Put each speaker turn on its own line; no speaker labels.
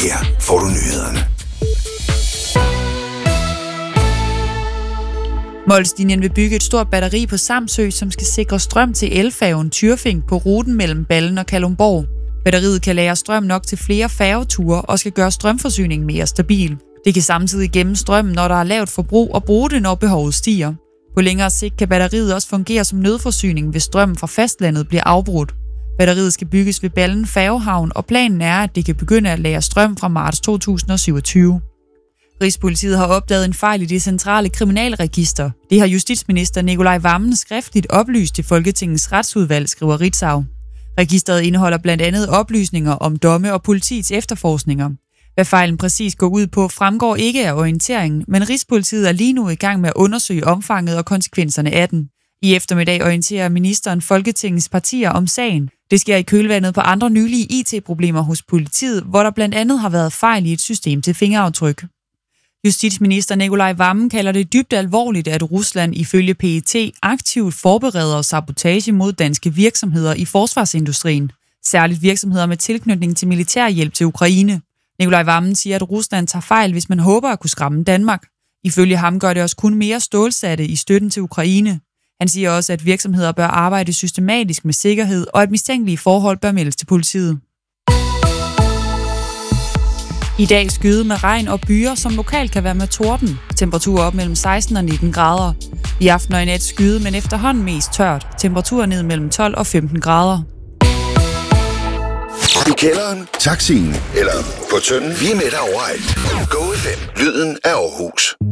Her får du nyhederne.
Mols-linjen vil bygge et stort batteri på Samsø, som skal sikre strøm til elfærgen Tyrfing på ruten mellem Ballen og Kalundborg. Batteriet kan lagre strøm nok til flere færgeture og skal gøre strømforsyningen mere stabil. Det kan samtidig gemme strømmen, når der er lavt forbrug, og bruge det, når behovet stiger. På længere sigt kan batteriet også fungere som nødforsyning, hvis strømmen fra fastlandet bliver afbrudt. Batteriet skal bygges ved Ballen Færgehavn, og planen er, at det kan begynde at lagre strøm fra marts 2027. Rigspolitiet har opdaget en fejl i det centrale kriminalregister. Det har justitsminister Nicolai Wammen skriftligt oplyst til Folketingets retsudvalg, skriver Ritzau. Registeret indeholder blandt andet oplysninger om domme og politiets efterforskninger. Hvad fejlen præcis går ud på, fremgår ikke af orienteringen, men Rigspolitiet er lige nu i gang med at undersøge omfanget og konsekvenserne af den. I eftermiddag orienterer ministeren Folketingets partier om sagen. Det sker i kølvandet på andre nylige IT-problemer hos politiet, hvor der blandt andet har været fejl i et system til fingeraftryk. Justitsminister Nicolai Wammen kalder det dybt alvorligt, at Rusland ifølge PET aktivt forbereder sabotage mod danske virksomheder i forsvarsindustrien, særligt virksomheder med tilknytning til militærhjælp til Ukraine. Nicolai Wammen siger, at Rusland tager fejl, hvis man håber at kunne skræmme Danmark. Ifølge ham gør det også kun mere stålsatte i støtten til Ukraine. Han siger også, at virksomheder bør arbejde systematisk med sikkerhed, og at mistænkelige forhold bør meldes til politiet. I dag skyde med regn og byer, som lokalt kan være med torden. Temperaturer op mellem 16 og 19 grader. I aften og i nat skyde, men efterhånden mest tørt. Temperaturer ned mellem 12 og 15 grader.
I kælderen, taxien eller på Tønden. Vi er med dig overalt. Go FM, lyden af Aarhus.